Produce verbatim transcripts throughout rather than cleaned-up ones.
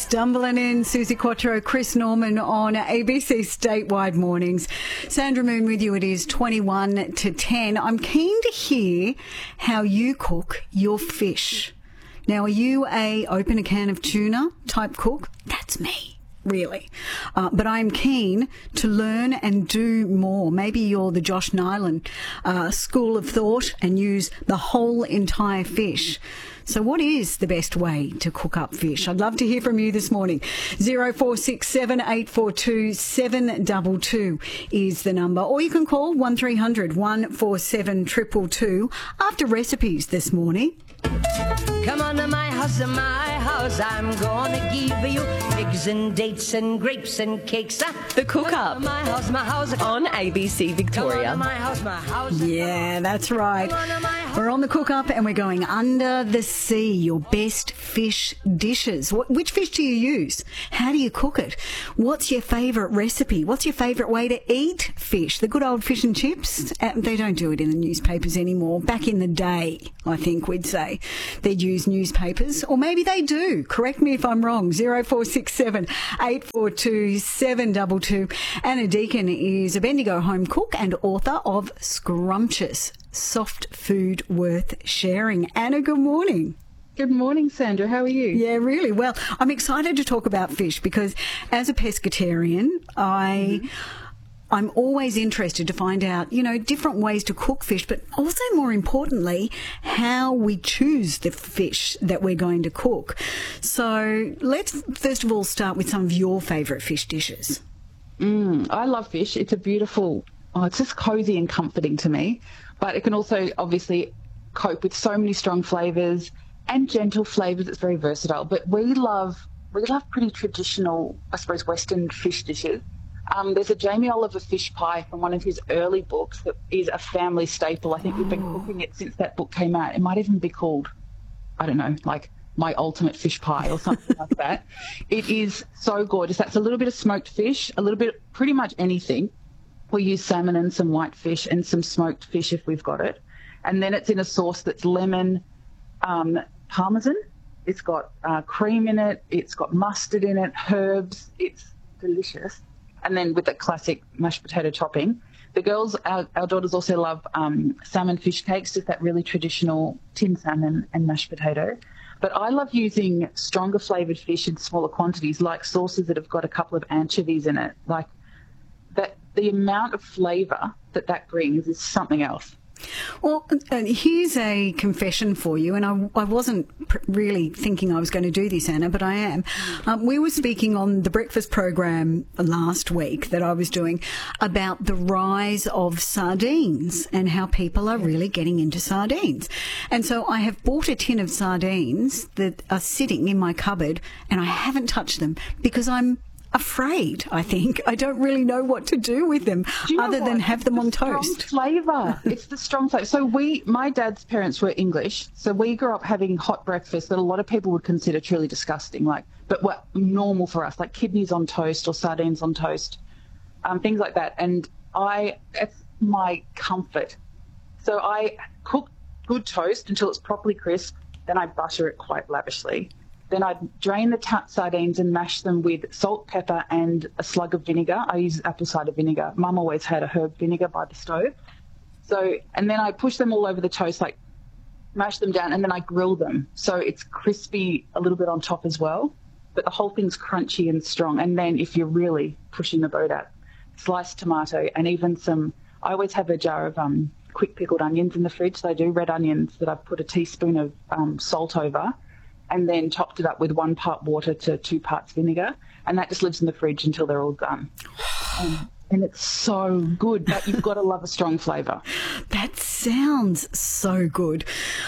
stumbling in. Susie Quattro, Chris Norman on A B C Statewide Mornings. Sandra Moon with you. It is twenty-one to ten. I'm keen to hear how you cook your fish. Now, are you a open a can of tuna type cook? That's me. Really. Uh, but I'm keen to learn and do more. Maybe you're the Josh Nyland uh, school of thought and use the whole entire fish. So what is the best way to cook up fish? I'd love to hear from you this morning. zero four six seven, eight four two, seven two two is the number. Or you can call one three hundred, one four seven, two two two after recipes this morning. Come on to my house, to my house. I'm gonna give you figs and dates and grapes and cakes. The Cook Up my house, my house. on A B C Victoria. Come on to my house, my house. Yeah, that's right. We're on the Cook Up and we're going under the sea. Your best fish dishes. What, which fish do you use? How do you cook it? What's your favourite recipe? What's your favourite way to eat fish? The good old fish and chips? Uh, they don't do it in the newspapers anymore. Back in the day, I think we'd say they'd use newspapers. Or maybe they do. Correct me if I'm wrong. zero four six seven, eight four two, seven two two. Anna Deakin is a Bendigo home cook and author of Scrumptious, Soft Food Worth Sharing. Anna, good morning. Good morning, Sandra. How are you? Yeah, really well. I'm excited to talk about fish because as a pescatarian, I... Mm-hmm. I'm always interested to find out, you know, different ways to cook fish, but also more importantly, how we choose the fish that we're going to cook. So let's first of all start with some of your favourite fish dishes. Mm, I love fish. It's a beautiful, oh, it's just cosy and comforting to me, but it can also obviously cope with so many strong flavours and gentle flavours. It's very versatile, but we love, we love pretty traditional, I suppose, Western fish dishes. Um, there's a Jamie Oliver fish pie from one of his early books that is a family staple. I think we've been cooking it since that book came out. It might even be called, I don't know, like My Ultimate Fish Pie or something like that. It is so gorgeous. That's a little bit of smoked fish, a little bit, pretty much anything. We use salmon and some white fish and some smoked fish if we've got it. And then it's in a sauce that's lemon, um, parmesan. It's got uh, cream in it. It's got mustard in it, herbs. It's delicious. And then with the classic mashed potato topping. The girls, our, our daughters also love um, salmon fish cakes, just that really traditional tin salmon and mashed potato. But I love using stronger flavoured fish in smaller quantities, like sauces that have got a couple of anchovies in it. Like that, the amount of flavour that that brings is something else. Well, uh, here's a confession for you, and I, I wasn't pr- really thinking I was going to do this, Anna, but I am. Um, we were speaking on the breakfast program last week that I was doing about the rise of sardines and how people are really getting into sardines. And so I have bought a tin of sardines that are sitting in my cupboard, and I haven't touched them because I'm afraid, I think. I don't really know what to do with them do you know other what? than have it's them the on strong toast. Flavour. It's the strong flavour. So we, my dad's parents were English, so we grew up having hot breakfast that a lot of people would consider truly disgusting, like, but were normal for us, like kidneys on toast or sardines on toast, um, things like that. And I, it's my comfort. So I cook good toast until it's properly crisp, then I butter it quite lavishly. Then I'd drain the t- sardines and mash them with salt, pepper, and a slug of vinegar. I use apple cider vinegar. Mum always had a herb vinegar by the stove. So, and then I push them all over the toast, like mash them down, and then I grill them. So it's crispy a little bit on top as well, but the whole thing's crunchy and strong. And then if you're really pushing the boat out, sliced tomato and even some, I always have a jar of um, quick pickled onions in the fridge. So I do red onions that I've put a teaspoon of um, salt over, and then topped it up with one part water to two parts vinegar, and that just lives in the fridge until they're all done. Um, and it's so good, but you've got to love a strong flavour. That sounds so good.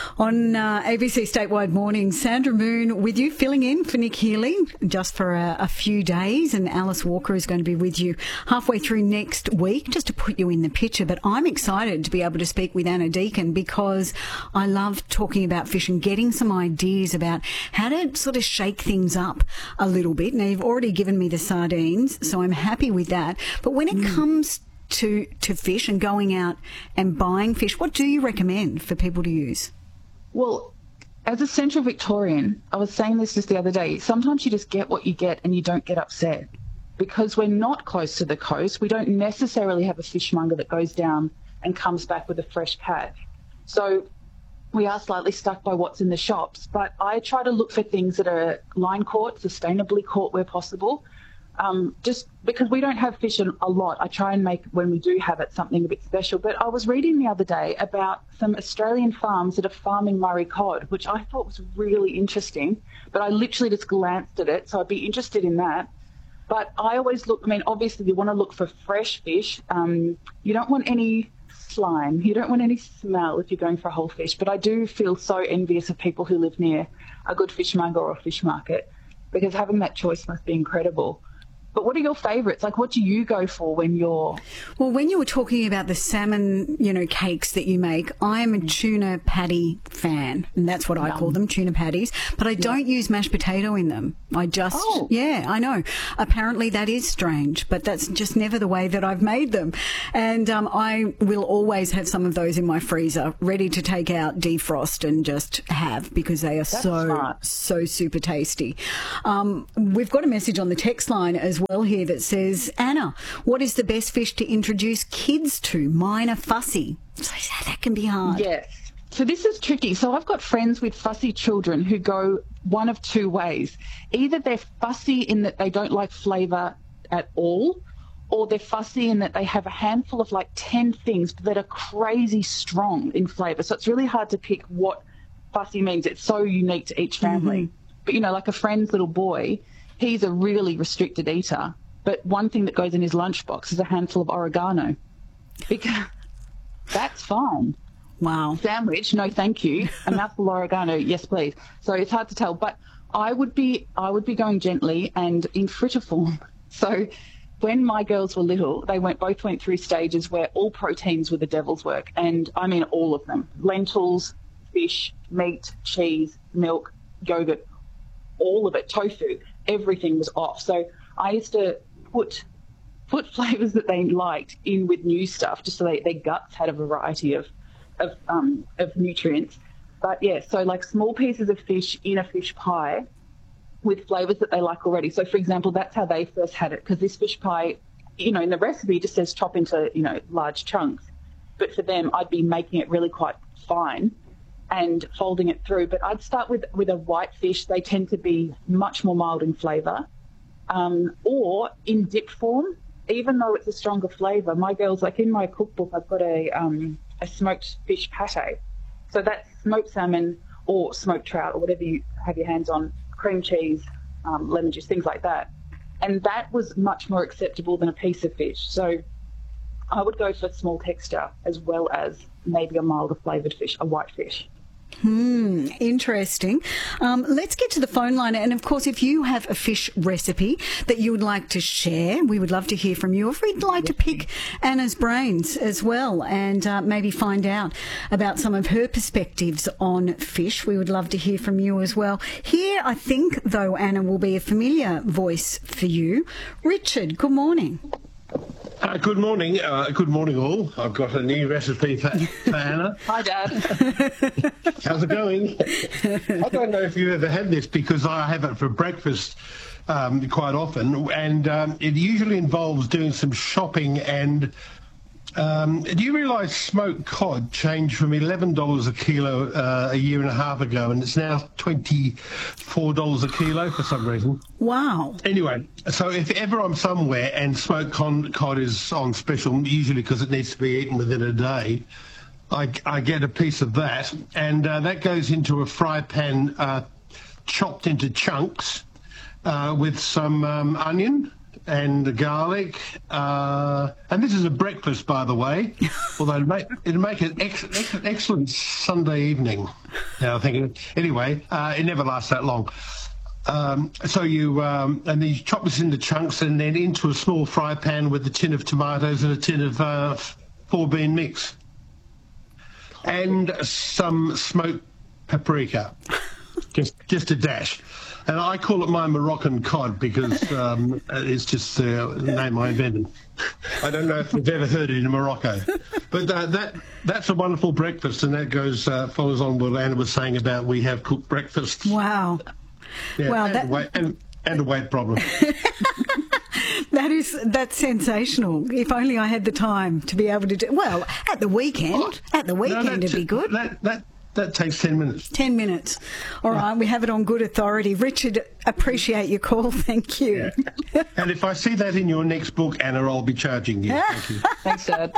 On uh, A B C Statewide Morning, Sandra Moon with you, filling in for Nick Healy just for a, a few days, and Alice Walker is going to be with you halfway through next week just to put you in the picture. But I'm excited to be able to speak with Anna Deakin because I love talking about fish and getting some ideas about how to sort of shake things up a little bit. Now, you've already given me the sardines, so I'm happy with that. But when it mm. comes to to fish and going out and buying fish, what do you recommend for people to use? Well, as a Central Victorian, I was saying this just the other day, sometimes you just get what you get and you don't get upset. Because we're not close to the coast, we don't necessarily have a fishmonger that goes down and comes back with a fresh catch. So we are slightly stuck by what's in the shops, but I try to look for things that are line caught, sustainably caught where possible. Um, just because we don't have fish a lot, I try and make, when we do have it, something a bit special. But I was reading the other day about some Australian farms that are farming Murray cod, which I thought was really interesting, but I literally just glanced at it, so I'd be interested in that. But I always look, I mean, obviously you want to look for fresh fish. Um, you don't want any slime. You don't want any smell if you're going for a whole fish. But I do feel so envious of people who live near a good fishmonger or a fish market, because having that choice must be incredible. But what are your favourites? Like, what do you go for when you're... Well, when you were talking about the salmon, you know, cakes that you make, I am a tuna patty fan, and that's what I Yum. call them, tuna patties. But I yeah. don't use mashed potato in them. I just... Oh. Yeah, I know. Apparently that is strange, but that's just never the way that I've made them. And um, I will always have some of those in my freezer, ready to take out, defrost, and just have, because they are that's so, smart. so super tasty. Um, we've got a message on the text line as well here that says, Anna, what is the best fish to introduce kids to? Mine are fussy. So that can be hard. Yes. So this is tricky. So I've got friends with fussy children who go one of two ways. Either they're fussy in that they don't like flavour at all, or they're fussy in that they have a handful of like ten things that are crazy strong in flavour. So it's really hard to pick what fussy means. It's so unique to each family. Mm-hmm. But, you know, like a friend's little boy, he's a really restricted eater, but one thing that goes in his lunchbox is a handful of oregano. Because that's fine. Wow. Sandwich, no thank you. A mouthful of oregano, yes please. So it's hard to tell, but I would be I would be going gently and in fritter form. So when my girls were little, they went both went through stages where all proteins were the devil's work, and I mean all of them. Lentils, fish, meat, cheese, milk, yogurt, all of it, tofu. Everything was off. So I used to put put flavours that they liked in with new stuff, just so they, their guts had a variety of of, um, of nutrients. But yeah, so like small pieces of fish in a fish pie with flavours that they like already. So for example, that's how they first had it, because this fish pie, you know, in the recipe just says chop into, you know, large chunks. But for them, I'd be making it really quite fine and folding it through. But I'd start with, with a white fish. They tend to be much more mild in flavour. Um, or in dip form, even though it's a stronger flavour, my girls, like in my cookbook, I've got a, um, a smoked fish pate. So that's smoked salmon or smoked trout or whatever you have your hands on, cream cheese, um, lemon juice, things like that. And that was much more acceptable than a piece of fish. So I would go for small texture as well as maybe a milder flavoured fish, a white fish. Hmm, interesting. Um, let's get to the phone line. And, of course, if you have a fish recipe that you would like to share, we would love to hear from you. If we'd like to pick Anna's brains as well and uh, maybe find out about some of her perspectives on fish, we would love to hear from you as well. Here, I think, though, Anna will be a familiar voice for you. Richard, good morning. Uh, good morning. Uh, good morning, all. I've got a new recipe for, for Anna. Hi, Dad. How's it going? I don't know if you've ever had this, because I have it for breakfast um, quite often, and um, it usually involves doing some shopping. And um, do you realise smoked cod changed from eleven dollars a kilo uh, a year and a half ago, and it's now twenty-four dollars a kilo for some reason? Wow. Anyway, so if ever I'm somewhere and smoked cod is on special, usually because it needs to be eaten within a day, I, I get a piece of that, and uh, that goes into a fry pan uh, chopped into chunks uh, with some um, onion and garlic. Uh, and this is a breakfast, by the way, although it'd make, it'd make an ex, ex, excellent Sunday evening. Now, I think, anyway, uh, it never lasts that long. Um, so you, um, and then you chop this into chunks and then into a small fry pan with a tin of tomatoes and a tin of uh, four bean mix. And some smoked paprika, just just a dash. And I call it my Moroccan cod because um, it's just the name I invented. I don't know if you've ever heard it in Morocco. But uh, that that's a wonderful breakfast, and that goes uh, follows on what Anna was saying about we have cooked breakfasts. Wow. Yeah, Well, and, that- weight, and, and a weight problem. That is, that's sensational. If only I had the time to be able to do, well, at the weekend, at the weekend No, it'd be good. That, that, that takes ten minutes. Ten minutes. All right, we have it on good authority. Richard, appreciate your call. Thank you. And if I see that in your next book, Anna, I'll be charging you. Thank you. Thanks, Dad.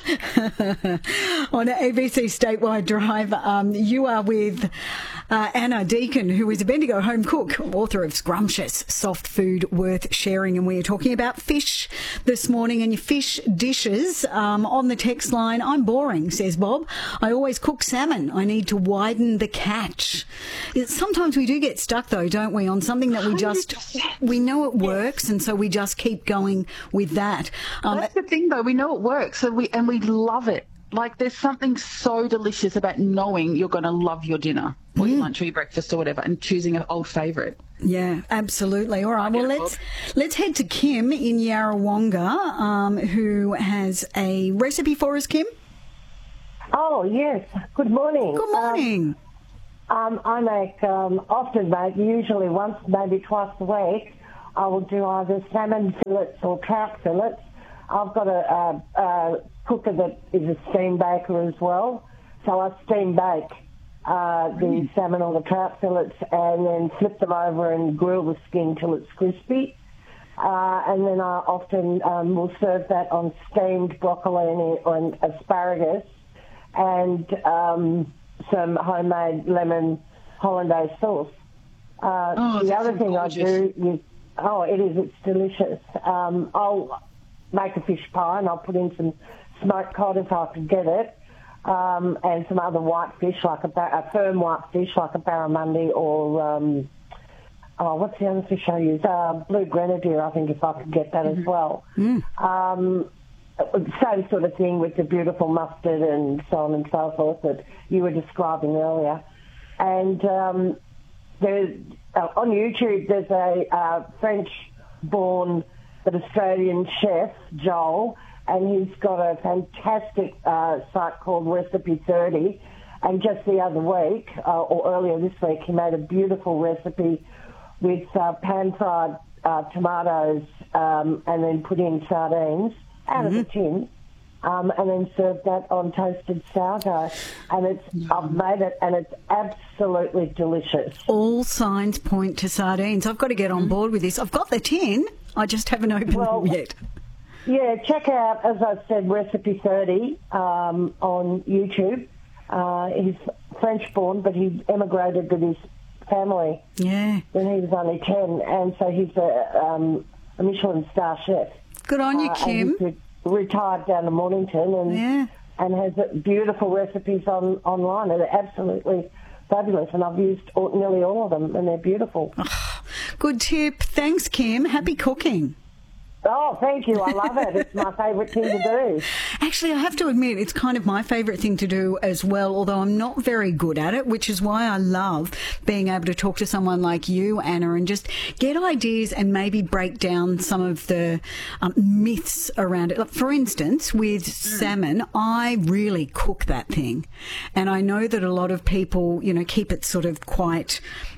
On A B C Statewide Drive, um, you are with uh, Anna Deacon, who is a Bendigo home cook, author of Scrumptious, Soft Food Worth Sharing. And we are talking about fish this morning and your fish dishes. Um, on the text line, I'm boring, says Bob. I always cook salmon. I need to widen the catch. Sometimes we do get stuck, though, don't we, on something that we just, we know it works, and so we just keep going with that. Um, That's the thing, though. We know it works, so we and we love it. Like, there's something so delicious about knowing you're going to love your dinner or your lunch or your breakfast or whatever, and choosing an old favourite. Yeah, absolutely. All right. Well, let's let's head to Kim in Yarrawonga, um, who has a recipe for us. Kim. Oh, yes. Good morning. Good morning. Um, um, I make, um, often make, usually once, maybe twice a week, I will do either salmon fillets or trout fillets. I've got a, a, a cooker that is a steam baker as well, so I steam bake uh, the salmon or the trout fillets and then flip them over and grill the skin till it's crispy. Uh, and then I often um, will serve that on steamed broccoli and asparagus and um, some homemade lemon hollandaise sauce. Uh, Oh, the that other sounds thing gorgeous. I do is, oh, it is, it's delicious. Um, I'll make a fish pie and I'll put in some smoked cod if I can get it, um, and some other white fish, like a, bar- a firm white fish like a barramundi or, um, oh, what's the other fish I use? Uh, blue grenadier, I think, if I could get that as well. Um, same sort of thing with the beautiful mustard and so on and so forth that you were describing earlier. And um, there's, uh, on YouTube, there's a uh, French-born but Australian chef, Joel, and he's got a fantastic uh, site called Recipe thirty. And just the other week, uh, or earlier this week, he made a beautiful recipe with uh, pan-fried uh, tomatoes um, and then put in sardines out of the tin, um, and then served that on toasted sourdough. And it's I've made it, and it's absolutely delicious. All signs point to sardines. I've got to get on board with this. I've got the tin. I just haven't opened Well, them yet. Yeah, check out, as I said, Recipe thirty um, on YouTube. Uh, he's French-born, but he emigrated with his family Yeah. when he was only ten, and so he's a, um, a Michelin star chef. Good on you, Uh, Kim. and he's re- retired down to Mornington and Yeah. and has uh, beautiful recipes on online. And they're absolutely fabulous, and I've used all, nearly all of them, and they're beautiful. Good tip. Thanks, Kim. Happy cooking. Oh, thank you. I love it. It's my favourite thing to do. Actually, I have to admit, it's kind of my favourite thing to do as well, although I'm not very good at it, which is why I love being able to talk to someone like you, Anna, and just get ideas and maybe break down some of the um, myths around it. Like, for instance, with salmon, I really cook that thing. And I know that a lot of people, you know, keep it sort of quite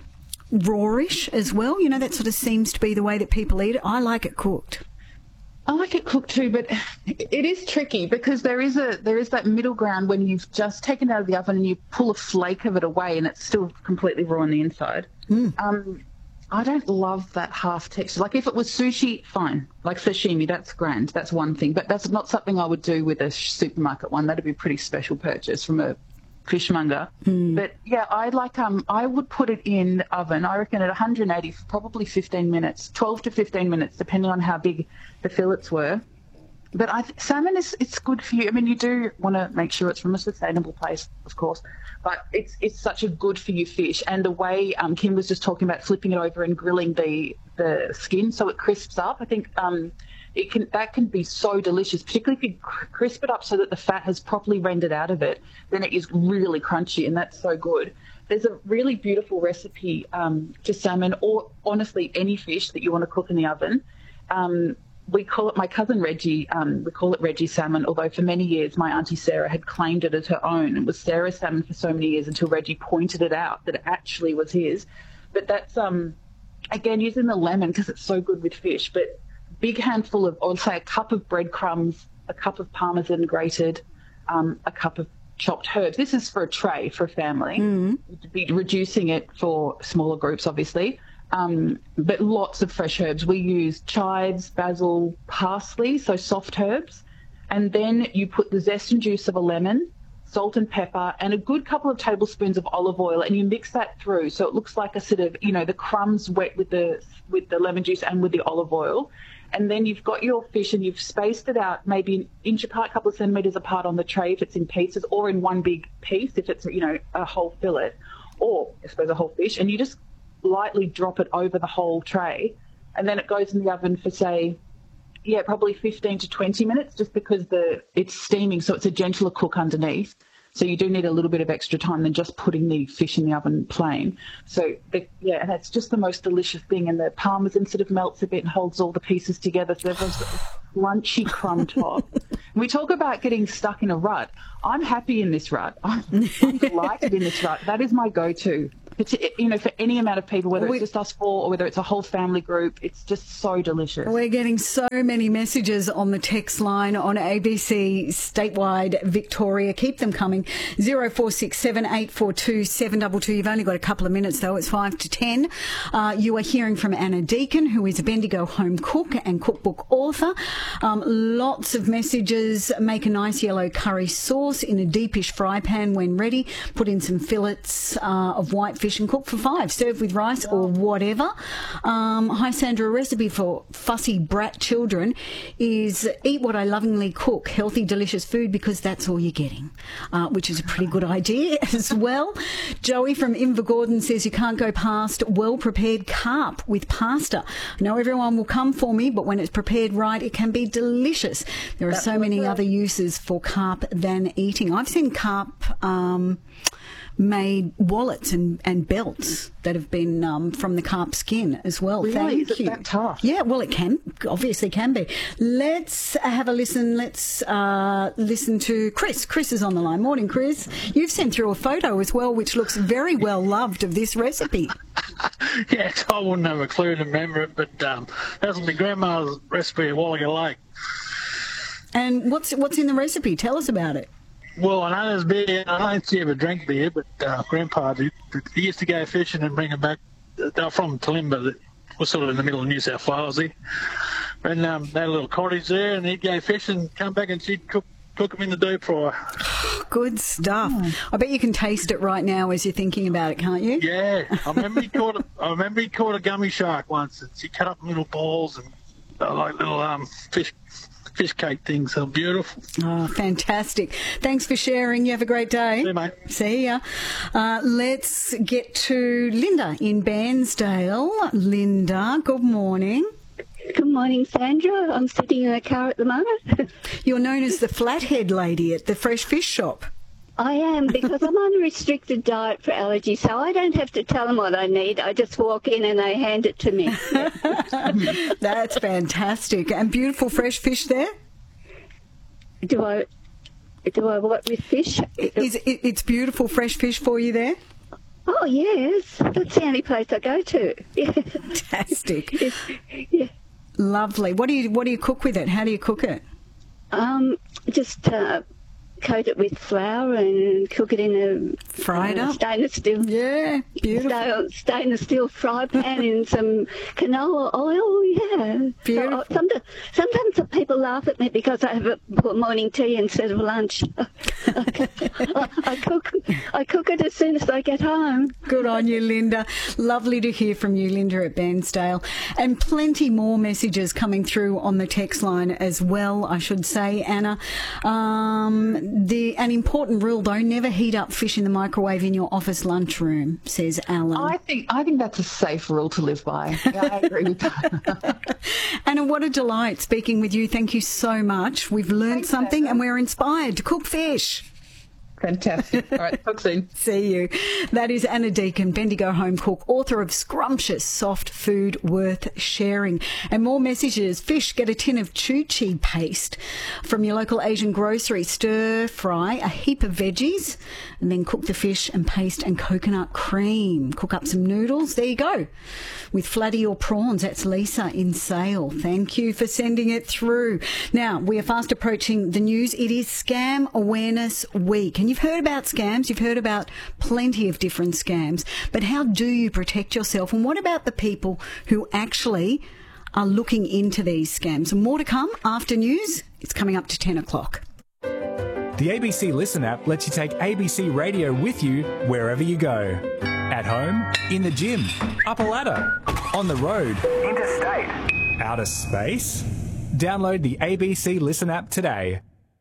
rawish as well. You know, that sort of seems to be the way that people eat it. I like it cooked. I like it cooked too, but it is tricky because there is a there is that middle ground when you've just taken it out of the oven and you pull a flake of it away and it's still completely raw on the inside. Mm. Um, I don't love that half texture. Like if it was sushi, fine. Like sashimi, that's grand. That's one thing, but that's not something I would do with a supermarket one. That'd be a pretty special purchase from a fishmonger. Mm. But yeah, I like um I would put it in the oven, I reckon at one hundred eighty for probably fifteen minutes, twelve to fifteen minutes, depending on how big the fillets were. But I th- salmon is it's good for you. I mean, you do want to make sure it's from a sustainable place, of course, but it's it's such a good for you fish. And the way um, Kim was just talking about flipping it over and grilling the the skin so it crisps up, I think um it can that can be so delicious, particularly if you cr- crisp it up so that the fat has properly rendered out of it. Then it is really crunchy, and that's so good. There's a really beautiful recipe um, to salmon, or honestly any fish that you want to cook in the oven. Um, we call it, my cousin Reggie, um, we call it Reggie salmon, although for many years my Auntie Sarah had claimed it as her own. It was Sarah's salmon for so many years until Reggie pointed it out that it actually was his. But that's, um, again, using the lemon because it's so good with fish, but big handful of, or say a cup of breadcrumbs, a cup of Parmesan grated, um, a cup of chopped herbs. This is for a tray for a family. Mm. You'd be reducing it for smaller groups, obviously. Um, but lots of fresh herbs. We use chives, basil, parsley, so soft herbs. And then you put the zest and juice of a lemon, salt and pepper, and a good couple of tablespoons of olive oil, and you mix that through so it looks like a sort of, you know, the crumbs wet with the with the lemon juice and with the olive oil. And then you've got your fish and you've spaced it out maybe an inch apart, a couple of centimetres apart on the tray if it's in pieces, or in one big piece if it's, you know, a whole fillet, or I suppose a whole fish, and you just lightly drop it over the whole tray, and then it goes in the oven for, say, yeah, probably fifteen to twenty minutes, just because the it's steaming, so it's a gentler cook underneath. So you do need a little bit of extra time than just putting the fish in the oven plain. So, the, yeah, and it's just the most delicious thing. And the Parmesan sort of melts a bit and holds all the pieces together. So everyone's got this crunchy crumb top. We talk about getting stuck in a rut. I'm happy in this rut. I'm, I'm delighted in this rut. That is my go-to. It's, you know, for any amount of people, whether we, it's just us four or whether it's a whole family group, it's just so delicious. We're getting so many messages on the text line on A B C Statewide Victoria. Keep them coming. zero four six seven eight four two seven two two. You've only got a couple of minutes, though. It's five to ten. Uh, you are hearing from Anna Deacon, who is a Bendigo home cook and cookbook author. Um, lots of messages. Make a nice yellow curry sauce in a deepish fry pan when ready. Put in some fillets uh, of white fish and cook for five. Serve with rice or whatever. Um, hi, Sandra. A recipe for fussy brat children is eat what I lovingly cook. Healthy, delicious food because that's all you're getting, uh, which is a pretty good idea as well. Joey from Invergordon says you can't go past well-prepared carp with pasta. I know everyone will come for me, but when it's prepared right, it can be delicious. There are that's so many other uses for carp than eating. I've seen carp um, made wallets and, and belts that have been um, from the carp skin as well. Really? Thank Is you. it that tough? Yeah, well, it can. Obviously can be. Let's have a listen. Let's uh, listen to Chris. Chris is on the line. Morning, Chris. You've sent through a photo as well, which looks very well loved of this recipe. Yes, I wouldn't have a clue to remember it, but um, that was my grandma's recipe at Wallaga Lake. And what's what's in the recipe? Tell us about it. Well, I know there's beer. I don't see ever drink beer, but uh, Grandpa did. He used to go fishing and bring them back. They're from Talimba, that was sort of in the middle of New South Wales. And um, they had a little cottage there, and he'd go fishing, come back, and she'd cook cook them in the deep fryer. Good stuff. Mm. I bet you can taste it right now as you're thinking about it, can't you? Yeah, I remember he caught. A, I remember he caught a gummy shark once, and she cut up little balls and uh, like little um fish. Fish cake things, so beautiful. Oh, fantastic. Thanks for sharing. You have a great day. See you, mate. See ya. Uh, let's get to Linda in Bairnsdale. Linda, good morning. Good morning, Sandra. I'm sitting in a car at the moment. You're known as the flathead lady at the fresh fish shop. I am, because I'm on a restricted diet for allergies, so I don't have to tell them what I need. I just walk in and they hand it to me. That's fantastic. And beautiful fresh fish there? Do I do I what with fish? Is it, it's beautiful fresh fish for you there? Oh, yes. That's the only place I go to. Yeah. Fantastic. Yeah. Lovely. What do you what do you cook with it? How do you cook it? Um, just... Uh, coat it with flour and cook it in a fried uh, up stainless steel. Yeah, beautiful. Stainless steel fry pan in some canola oil. Yeah, beautiful. So, sometimes, sometimes the people laugh at me because I have a morning tea instead of lunch. I, I cook. I cook it as soon as I get home. Good on you, Linda. Lovely to hear from you, Linda at Bairnsdale, and plenty more messages coming through on the text line as well. I should say, Anna. Um, The an important rule though: never heat up fish in the microwave in your office lunchroom, says Alan. I think I think that's a safe rule to live by. Yeah, I agree with that. Anna, what a delight speaking with you. Thank you so much. We've learned Thanks, something, Anna. and we're inspired to cook fish. Fantastic. All right, talk soon. See you. That is Anna Deacon, Bendigo home cook, author of Scrumptious Soft Food Worth Sharing. And more messages. Fish, get a tin of chu chi paste from your local Asian grocery. Stir fry a heap of veggies and then cook the fish and paste and coconut cream. Cook up some noodles. There you go. With flatty or prawns. That's Lisa in Sale. Thank you for sending it through. Now, we are fast approaching the news. It is Scam Awareness Week. And you've heard about scams. You've heard about plenty of different scams. But how do you protect yourself? And what about the people who actually are looking into these scams? And more to come after news. It's coming up to ten o'clock. The A B C Listen app lets you take A B C Radio with you wherever you go. At home, in the gym, up a ladder, on the road, interstate, outer space. Download the A B C Listen app today.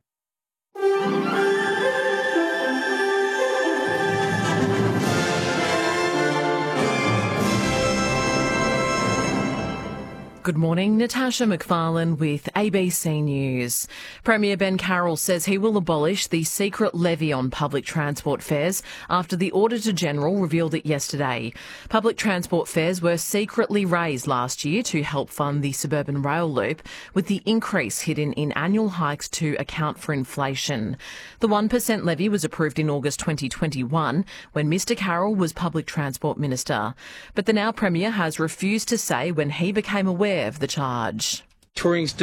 Good morning, Natasha McFarlane with A B C News. Premier Ben Carroll says he will abolish the secret levy on public transport fares after the Auditor-General revealed it yesterday. Public transport fares were secretly raised last year to help fund the suburban rail loop, with the increase hidden in annual hikes to account for inflation. The one percent levy was approved in August twenty twenty-one when Mr Carroll was Public Transport Minister. But the now Premier has refused to say when he became aware of the charge. Touring's